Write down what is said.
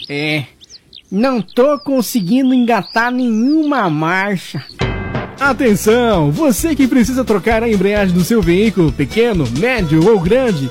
Não tô conseguindo engatar nenhuma marcha. Atenção, você que precisa trocar a embreagem do seu veículo, pequeno, médio ou grande,